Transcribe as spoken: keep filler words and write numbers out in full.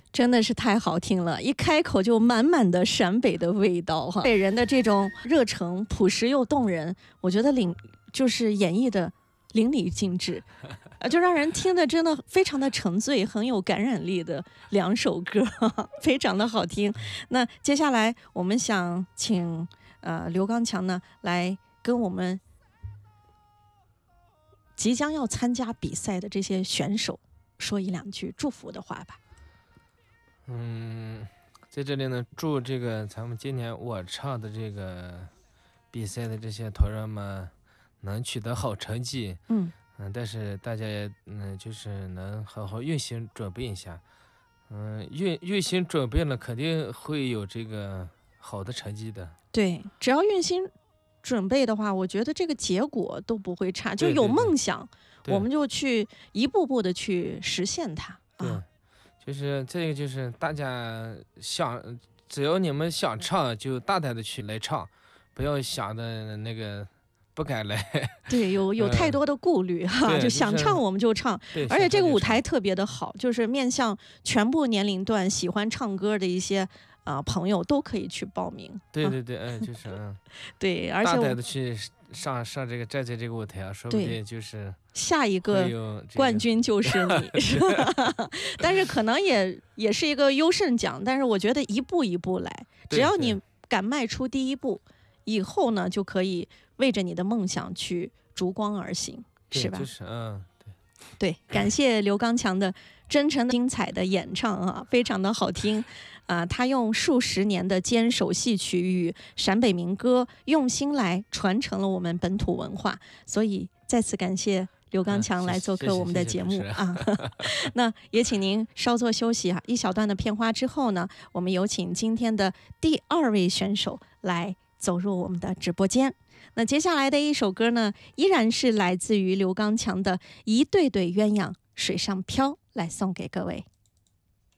真的是太好听了，一开口就满满的陕北的味道哈，给人的这种热诚、朴实又动人，我觉得领就是演绎的淋漓尽致，啊，就让人听的真的非常的沉醉，很有感染力的两首歌，非常的好听。那接下来我们想请呃刘刚强呢来跟我们即将要参加比赛的这些选手说一两句祝福的话吧。 嗯，在这里呢，祝这个咱们今年我唱的这个比赛的这些团员们能取得好成绩。 嗯嗯，但是大家也嗯，就是能好好用心准备一下。嗯，用用心准备了，肯定会有这个好的成绩的。 对，只要用心准备的话，我觉得这个结果都不会差。就有梦想， 对对对， 我们就去一步步的去实现它。 对， 啊， 就是这个，就是大家想，只要你们想唱，就大胆的去来唱，不要想的那个不敢来。 对，有有太多的顾虑哈， 对就想唱我们就唱。 对， 而且这个舞台想唱就唱特别的好，就是面向全部年龄段喜欢唱歌的一些啊、呃朋友都可以去报名。啊对对对，嗯，就是嗯， 对，而且大我胆的去上上这个站在这个舞台啊，说不对定就是下一个会有这个冠军就是你，是吧？但是可能也也是一个优胜奖，但是我觉得一步一步来，只对对要你敢迈出第一步，以后呢就可以为着你的梦想去逐光而行， 对是吧？ 就是嗯，对， 对，感谢刘刚强的真诚、精彩的演唱啊，非常的好听啊！他用数十年的坚守戏曲与陕北民歌，用心来传承了我们本土文化，所以再次感谢刘刚强来做客我们的节目啊！那也请您稍作休息啊，一小段的片花之后呢，我们有请今天的第二位选手来走入我们的直播间。那接下来的一首歌呢，依然是来自于刘刚强的《一对对鸳鸯水上漂》，来送给各位。